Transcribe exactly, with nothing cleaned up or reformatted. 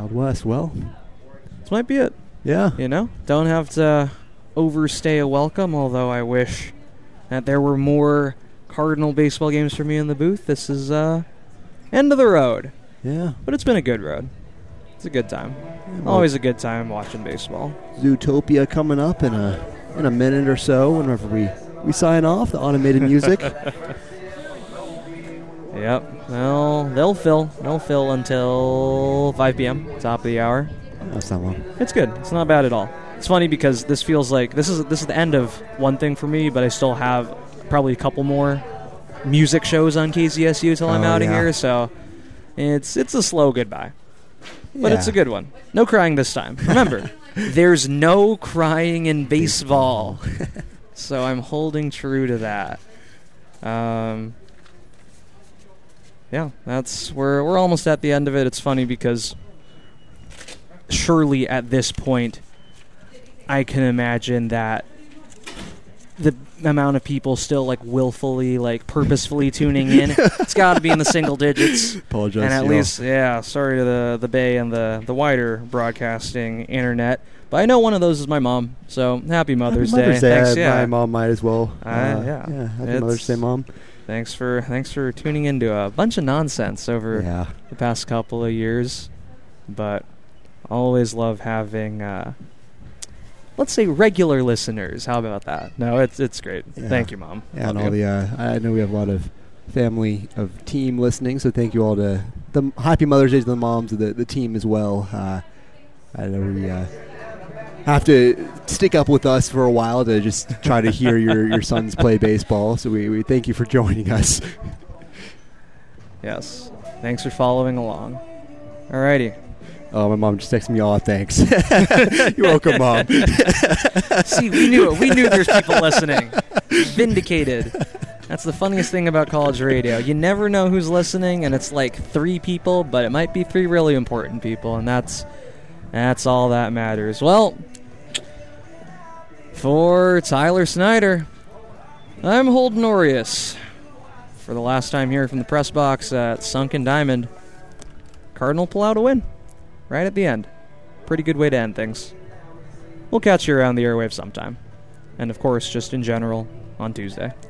Wild West. Well, this might be it. Yeah. You know, don't have to overstay a welcome, although I wish that there were more Cardinal baseball games for me in the booth. This is uh, end of the road. Yeah. But it's been a good road. It's a good time. Yeah, well, always a good time watching baseball. Zootopia coming up in a in a minute or so whenever we, we sign off, the automated music. Yep. Well, they'll fill. They'll fill until five p.m., top of the hour. That's not long. It's good. It's not bad at all. It's funny because this feels like this is this is the end of one thing for me, but I still have probably a couple more music shows on K Z S U till I'm oh, out yeah. of here, so it's it's a slow goodbye. But yeah. it's a good one. No crying this time. Remember, there's no crying in baseball. So I'm holding true to that. Um, yeah, that's we're we're almost at the end of it. It's funny because surely at this point I can imagine that the amount of people still like willfully, like purposefully tuning in, it's got to be in the single digits. Apologize. And at you least, know. yeah, sorry to the, the Bay and the, the wider broadcasting internet. But I know one of those is my mom, so happy Mother's, happy Mother's Day. Day. Thanks, yeah. My mom might as well. Uh, uh, yeah. yeah. Happy It's, Mother's Day, Mom. Thanks for thanks for tuning into a bunch of nonsense over yeah. the past couple of years. But always love having, uh, let's say, regular listeners. How about that? No, it's it's great. Yeah. Thank you, Mom. Yeah, love and all you. the uh, I know we have a lot of family of team listening, so thank you all to the happy Mother's Day to the moms of the, the team as well. Uh, I know we uh, have to stick up with us for a while to just try to hear your, your sons play baseball, so we, we thank you for joining us. Yes. Thanks for following along. Alrighty. Oh, my mom just texted me, "Oh, thanks." You're welcome, Mom. See, we knew it. We knew there's people listening. Vindicated. That's the funniest thing about college radio. You never know who's listening, and it's like three people, but it might be three really important people, and that's that's all that matters. Well, for Tyler Snyder, I'm Holden Orius. For the last time here from the press box at Sunken Diamond, Cardinal pull out a win. Right at the end. Pretty good way to end things. We'll catch you around the airwaves sometime. And of course, just in general, on Tuesday.